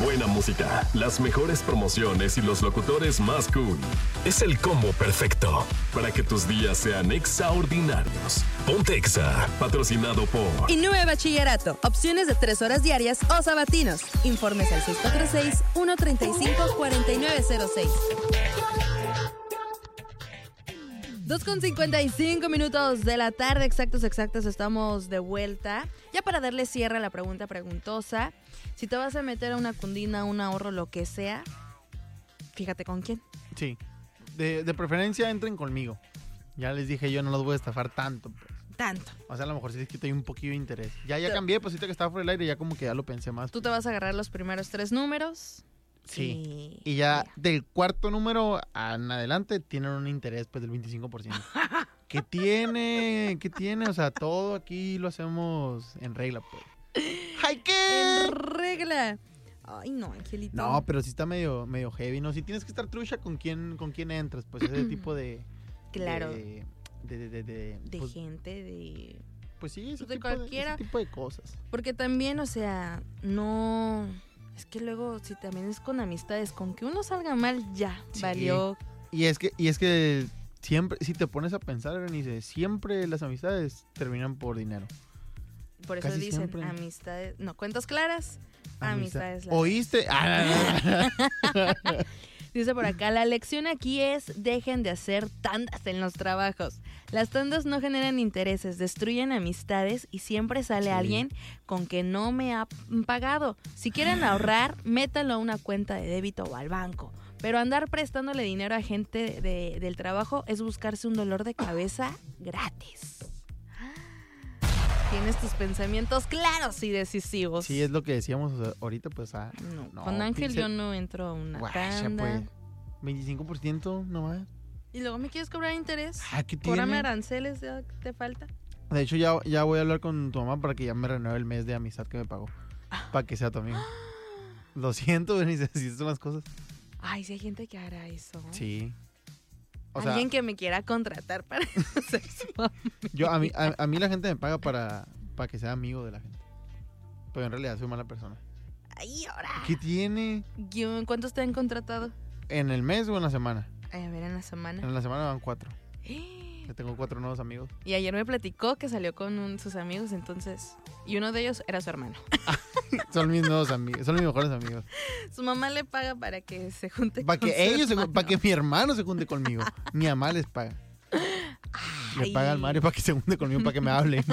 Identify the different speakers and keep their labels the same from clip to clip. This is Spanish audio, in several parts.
Speaker 1: buena música, las mejores promociones y los locutores más cool. Es el combo perfecto para que tus días sean extraordinarios. Ponte Exa, patrocinado por
Speaker 2: Innove Bachillerato. Opciones de 3 horas diarias o sabatinos. Informes al 646-135-4906. 2:55 minutos de la tarde, exactos, estamos de vuelta. Ya para darle cierre a la pregunta preguntosa, si te vas a meter a una cundina, un ahorro, lo que sea, fíjate con quién.
Speaker 3: Sí, de preferencia entren conmigo. Ya les dije, yo no los voy a estafar tanto, pues.
Speaker 2: Tanto.
Speaker 3: O sea, a lo mejor sí es que tengo un poquillo de interés. Ya cambié, pues ahorita que estaba por el aire, ya como que ya lo pensé más.
Speaker 2: Tú te vas a agarrar los primeros 3 números.
Speaker 3: Sí. Y ya del cuarto número en adelante tienen un interés pues del 25%. ¿Qué tiene? O sea, todo aquí lo hacemos en regla, pues. ¡Ay, qué!
Speaker 2: En regla. Ay, no, Angelito.
Speaker 3: No, pero sí está medio heavy, ¿no? Si tienes que estar trucha con quién entras, pues ese tipo de...
Speaker 2: Claro.
Speaker 3: De pues,
Speaker 2: gente, de...
Speaker 3: Pues sí, ese
Speaker 2: de
Speaker 3: tipo
Speaker 2: cualquiera.
Speaker 3: ese tipo de cosas.
Speaker 2: Porque también, o sea, no... Es que luego, si también es con amistades, con que uno salga mal, ya, sí. Valió.
Speaker 3: Y es que siempre, si te pones a pensar, Berenice, siempre las amistades terminan por dinero.
Speaker 2: Por eso dicen siempre. Amistades, no, cuentas claras, amistades largas.
Speaker 3: ¿Oíste?
Speaker 2: Dice por acá, la lección aquí es dejen de hacer tandas en los trabajos. Las tandas no generan intereses, destruyen amistades y siempre sale alguien con que no me ha pagado. Si quieren ahorrar, métanlo a una cuenta de débito o al banco. Pero andar prestándole dinero a gente del trabajo es buscarse un dolor de cabeza gratis. Tienes tus pensamientos claros y decisivos.
Speaker 3: Sí, es lo que decíamos ahorita, pues.
Speaker 2: No, con Ángel yo no entro a una tanda.
Speaker 3: Pues, 25% nomás.
Speaker 2: ¿Y luego me quieres cobrar interés?
Speaker 3: ¿Qué tiene?
Speaker 2: Cóbrame aranceles, ya te falta.
Speaker 3: De hecho, ya voy a hablar con tu mamá para que ya me renueve el mes de amistad que me pagó. Para que sea tu amigo. Lo siento, Berenice, si son las cosas.
Speaker 2: Ay, si hay gente que hará eso.
Speaker 3: Sí.
Speaker 2: Alguien que me quiera contratar para ser su amigo.
Speaker 3: A mí la gente me paga para que sea amigo de la gente. Pero en realidad soy mala persona.
Speaker 2: Ay, ahora.
Speaker 3: ¿Qué tiene?
Speaker 2: ¿Cuántos te han contratado?
Speaker 3: ¿En el mes o en la semana?
Speaker 2: A ver, en la semana.
Speaker 3: En la semana van 4. Ya tengo 4 nuevos amigos.
Speaker 2: Y ayer me platicó que salió con sus amigos, entonces... Y uno de ellos era su hermano.
Speaker 3: Son mis nuevos amigos, son mis mejores amigos.
Speaker 2: Su mamá le paga para que se junte
Speaker 3: para que mi hermano se junte conmigo. Mi mamá les paga. Le paga al Mario para que se junte conmigo, para que me hable.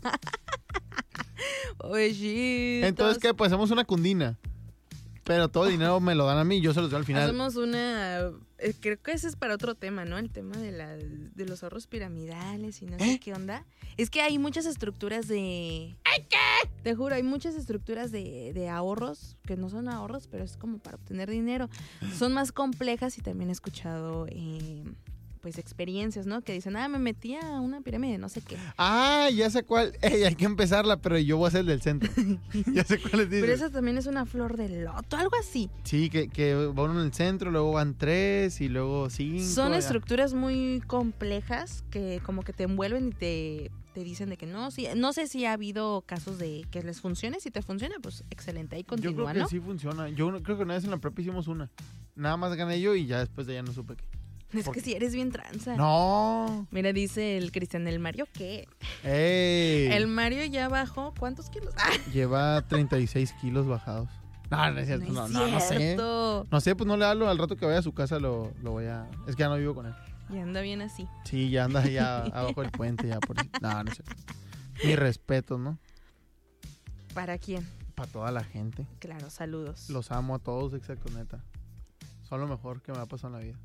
Speaker 2: Oye,
Speaker 3: entonces, ¿qué? Pues hacemos una cundina. Pero todo el dinero me lo dan a mí, yo se los doy al final.
Speaker 2: Hacemos una... creo que ese es para otro tema, ¿no? El tema de los ahorros piramidales y no sé qué onda. Es que hay muchas estructuras de... ¿Ay, qué? Te juro, hay muchas estructuras de ahorros, que no son ahorros, pero es como para obtener dinero. Son más complejas y también he escuchado... pues experiencias, ¿no? Que dicen, me metí a una pirámide, no sé qué.
Speaker 3: Ya sé cuál. Hay que empezarla, pero yo voy a ser el del centro. Ya sé cuál es.
Speaker 2: Pero esa también es una flor de loto, algo así.
Speaker 3: Sí, que va uno en el centro, luego van 3 y luego 5.
Speaker 2: Son estructuras muy complejas que como que te envuelven y te dicen de que no. Sí, no sé si ha habido casos de que les funcione. Si te funciona, pues excelente, ahí continúa,
Speaker 3: yo creo que
Speaker 2: ¿no?
Speaker 3: sí funciona. Yo creo que una vez en la prepa hicimos una. Nada más gané yo y ya después de allá no supe qué.
Speaker 2: Es que si eres bien tranza.
Speaker 3: No.
Speaker 2: Mira, dice el Cristian, ¿el Mario qué?
Speaker 3: ¡Ey!
Speaker 2: El Mario ya bajó, ¿cuántos kilos?
Speaker 3: Lleva 36 kilos bajados. No es cierto, no sé. No sé, pues no le hablo, al rato que vaya a su casa lo voy a... Es que ya no vivo con él.
Speaker 2: Y anda bien así.
Speaker 3: Sí, ya anda allá abajo del puente, ya por... No es cierto. Mi respeto, ¿no?
Speaker 2: ¿Para quién?
Speaker 3: Para toda la gente.
Speaker 2: Claro, saludos.
Speaker 3: Los amo a todos, exacto, neta. Son lo mejor que me ha pasado en la vida.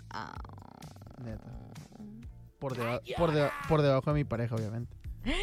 Speaker 3: Neta. Por debajo de mi pareja, obviamente.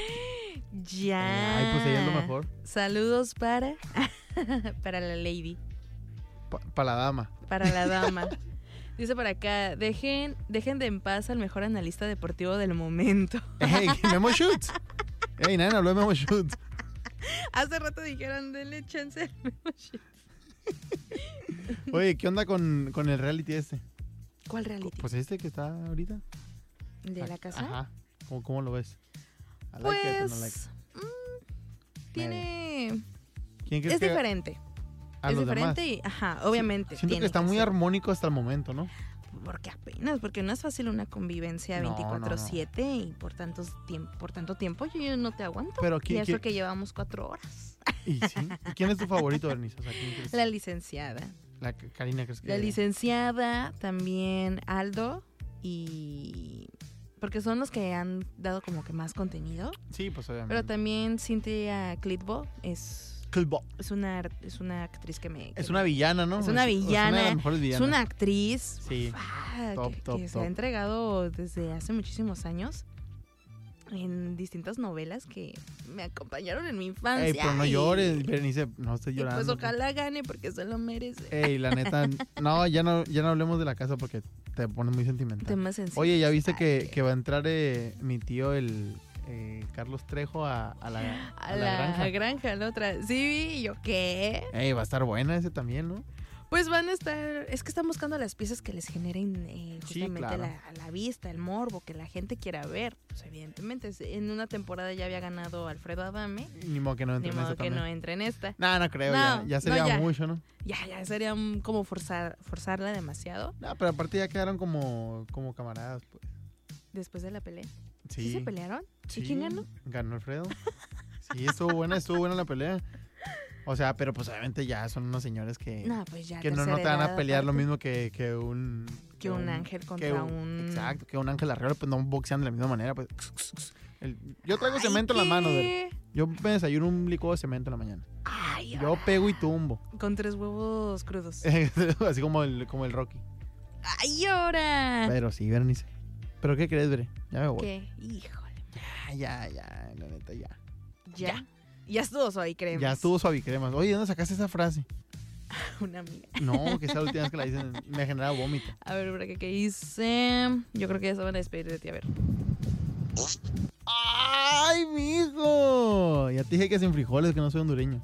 Speaker 2: Ya.
Speaker 3: Ay, pues ella es lo mejor.
Speaker 2: Saludos para la lady.
Speaker 3: Para la dama.
Speaker 2: Para la dama. Dice por acá, dejen de en paz al mejor analista deportivo del momento.
Speaker 3: ¡Ey, Memo Schutz! ¡Ey, nadie habló de Memo Schutz!
Speaker 2: Hace rato dijeron, denle chance al Memo Schutz.
Speaker 3: Oye, ¿qué onda con el reality este?
Speaker 2: ¿Cuál reality?
Speaker 3: Pues este que está ahorita.
Speaker 2: ¿De la casa?
Speaker 3: Ajá. ¿Cómo lo ves?
Speaker 2: Pues... tiene...
Speaker 3: ¿Quién crees
Speaker 2: es diferente.
Speaker 3: a
Speaker 2: es
Speaker 3: los demás.
Speaker 2: diferente y, obviamente.
Speaker 3: Siento que está muy armónico hasta el momento, ¿no?
Speaker 2: Porque no es fácil una convivencia 24/7 y por tanto tiempo yo no te aguanto.
Speaker 3: Pero
Speaker 2: y eso que llevamos 4 horas.
Speaker 3: ¿Y sí? ¿Y quién es tu favorito, Bernice? O sea, ¿quién crees?
Speaker 2: La licenciada.
Speaker 3: La Karina, ¿crees que?
Speaker 2: La licenciada, también Aldo y... Porque son los que han dado como que más contenido.
Speaker 3: Sí, pues obviamente.
Speaker 2: Pero también Cynthia Clitbo es una actriz que me...
Speaker 3: Es una villana, ¿no?
Speaker 2: Es una villana.
Speaker 3: Es una de las mejores villanas.
Speaker 2: Es una actriz.
Speaker 3: Sí.
Speaker 2: Que se ha entregado desde hace muchísimos años en distintas novelas que me acompañaron en mi infancia.
Speaker 3: Ey, pero no llores, Berenice, no estoy llorando.
Speaker 2: Pues ojalá gane porque se lo merece.
Speaker 3: Ey, la neta, ya no hablemos de La Casa porque te pones muy sentimental.
Speaker 2: Temas sencillos.
Speaker 3: Oye, ¿ya viste que va a entrar mi tío, Carlos Trejo, a la granja?
Speaker 2: La granja, la otra. Sí, ¿y yo qué?
Speaker 3: Ey, va a estar buena ese también, ¿no?
Speaker 2: Pues van a estar, es que están buscando las piezas que les generen justamente
Speaker 3: claro.
Speaker 2: la vista, el morbo, que la gente quiera ver. Pues evidentemente, en una temporada ya había ganado Alfredo Adame.
Speaker 3: Ni modo que no entre en esta también.
Speaker 2: No entre en esta.
Speaker 3: No creo, ya sería mucho, ¿no?
Speaker 2: Ya sería como forzarla demasiado.
Speaker 3: No, pero aparte ya quedaron como camaradas, pues.
Speaker 2: Después de la pelea.
Speaker 3: Sí.
Speaker 2: ¿Se pelearon?
Speaker 3: Sí.
Speaker 2: ¿Y quién ganó?
Speaker 3: Ganó Alfredo. Sí, estuvo buena la pelea. O sea, pero pues obviamente ya son unos señores que no te van a pelear lo mismo que un
Speaker 2: ángel contra un...
Speaker 3: Exacto, que un ángel arriba, pues no boxean de la misma manera. Pues. Yo traigo cemento en las manos. Yo me desayuno un licuado de cemento en la mañana. Yo pego y tumbo.
Speaker 2: Con 3 huevos crudos.
Speaker 3: Así como el Rocky.
Speaker 2: ¡Ay, ahora!
Speaker 3: Pero sí, Bernice. ¿Pero qué crees, Bre? Ya me voy.
Speaker 2: ¿Qué? Híjole.
Speaker 3: Ya, la neta, ya.
Speaker 2: Ya estuvo suavicremas.
Speaker 3: Ya estuvo suavicremas. Oye, ¿dónde sacaste esa frase?
Speaker 2: Una amiga.
Speaker 3: No, que esa la última vez que la dicen me genera vómito.
Speaker 2: A ver, ¿por qué hice? Yo creo que ya se van a despedir de ti, a ver.
Speaker 3: ¡Ay, mijo! Ya te dije que sin frijoles, que no soy hondureño.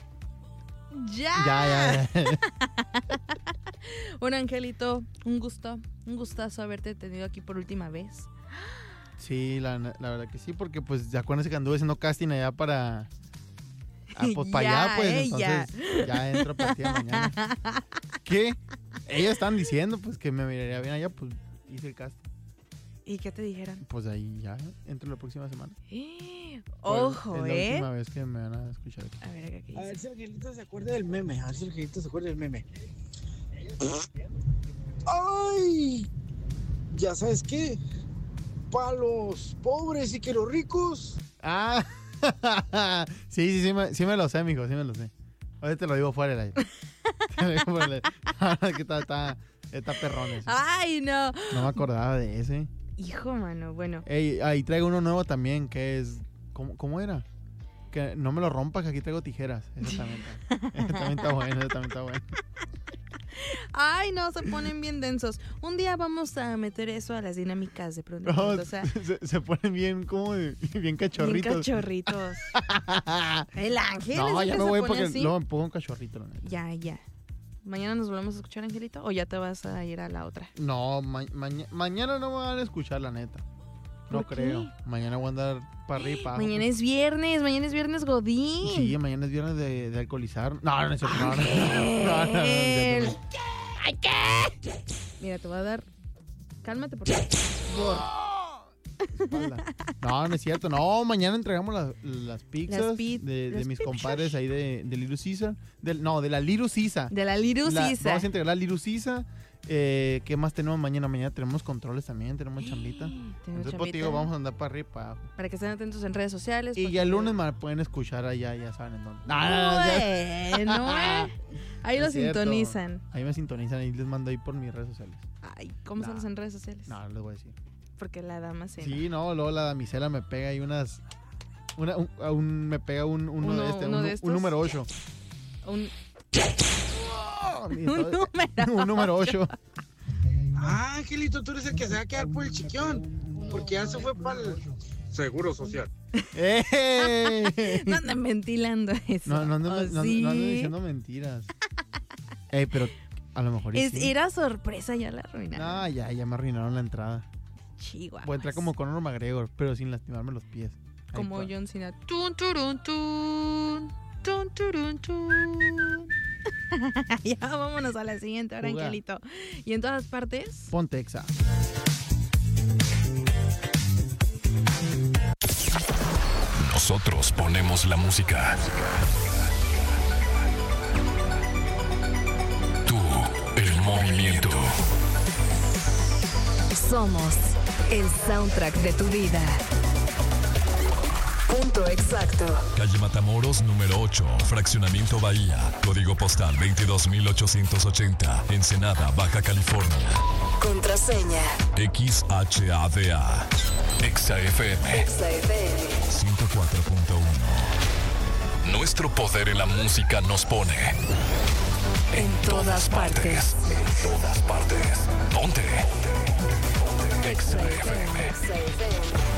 Speaker 3: Ya.
Speaker 2: Bueno, Angelito, un gustazo haberte tenido aquí por última vez.
Speaker 3: Sí, la verdad que sí, porque pues ya acuérdense que anduve haciendo casting allá para... pues para allá, pues, entonces ya entro para ti mañana. ¿Qué? Ellas estaban diciendo, pues, que me miraría bien allá, pues, hice el casting.
Speaker 2: ¿Y qué te dijeron?
Speaker 3: Pues ahí ya, entro la próxima semana.
Speaker 2: Ojo,
Speaker 3: Es la última vez que me van a escuchar aquí.
Speaker 2: A ver, ¿qué dice?
Speaker 4: A ver si Angelito se acuerda del meme, ¡Ay! ¿Ya sabes qué? Para los pobres y que los ricos.
Speaker 3: Sí me lo sé, mijo, sí me lo sé. Ahorita te lo digo fuera del aire. Que está perrón ese.
Speaker 2: ¡Ay, no!
Speaker 3: No me acordaba de ese.
Speaker 2: Hijo, mano, bueno.
Speaker 3: Ey, ahí traigo uno nuevo también, que es... ¿Cómo era? Que no me lo rompas, que aquí traigo tijeras. Ese también está bueno,
Speaker 2: Ay, no, se ponen bien densos. Un día vamos a meter eso a las dinámicas de pronto.
Speaker 3: No,
Speaker 2: o sea,
Speaker 3: se ponen bien bien cachorritos.
Speaker 2: Bien cachorritos. El Ángel.
Speaker 3: No, ya me voy porque
Speaker 2: así.
Speaker 3: luego me pongo un cachorrito, la neta.
Speaker 2: Ya. ¿Mañana nos volvemos a escuchar, Angelito? ¿O ya te vas a ir a la otra?
Speaker 3: No, mañana no me van a escuchar, la neta. No creo. Mañana voy a andar para arriba y para abajo.
Speaker 2: Mañana es viernes Godín.
Speaker 3: Sí, mañana es viernes de alcoholizar. No es cierto. No.
Speaker 2: ¡Ay, qué! Mira, te voy a dar... Cálmate, por favor.
Speaker 3: No es cierto. No, mañana entregamos las pizzas de mis compadres ahí de Little Caesar. De la Little Caesar.
Speaker 2: De la Little Caesar.
Speaker 3: Vamos a entregar la Little Caesar. ¿Qué más tenemos mañana? Mañana tenemos controles también, tenemos chambita. Entonces, pues digo, vamos a andar para arriba y para abajo.
Speaker 2: Para que estén atentos en redes sociales.
Speaker 3: Y ya el lunes me pueden escuchar allá, ya saben en dónde.
Speaker 2: No, ahí lo sintonizan.
Speaker 3: Ahí me sintonizan y les mando ahí por mis redes sociales.
Speaker 2: Ay, ¿cómo sales en redes sociales?
Speaker 3: No les voy a decir.
Speaker 2: Porque la dama se...
Speaker 3: Sí, no, luego la damisela me pega ahí me pega un número 8. Un número 8.
Speaker 4: Angelito, tú eres el que se va a quedar por el chiquión. Porque ya se fue para el Seguro Social.
Speaker 2: No andan ventilando eso.
Speaker 3: No andan diciendo mentiras. Pero a lo mejor
Speaker 2: era sorpresa, ya la arruinaron.
Speaker 3: No, ya me arruinaron la entrada.
Speaker 2: Chihuahua.
Speaker 3: Voy a entrar como Conor McGregor, pero sin lastimarme los pies.
Speaker 2: Como John Cena. Tun, turun, tun. Tun, turun, tun. Ya vámonos a la siguiente hora, Angelito. Y en todas partes,
Speaker 3: Ponte Exa.
Speaker 1: Nosotros ponemos la música. Tú, el movimiento.
Speaker 5: Somos el soundtrack de tu vida. Punto exacto.
Speaker 1: Calle Matamoros, número 8, Fraccionamiento Bahía. Código postal 22880. Ensenada, Baja California.
Speaker 5: Contraseña.
Speaker 1: XHADA. Exa FM.
Speaker 5: Exa FM.
Speaker 1: 104.1. Nuestro poder en la música nos pone
Speaker 5: En todas partes.
Speaker 1: En todas partes. Ponte. Exa FM.
Speaker 5: Exa FM.